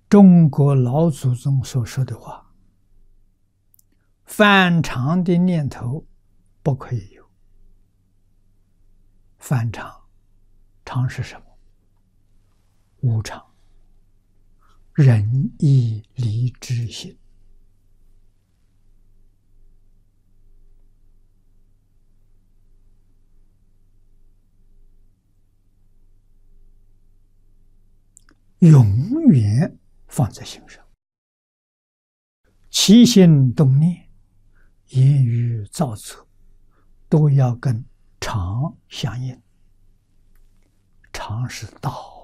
中国老祖宗所说的话：反常的念头不可以有。反常，常是什么？无常，仁义礼智信。永远放在心上，起心动念、言语造作，都要跟常相应。常是道。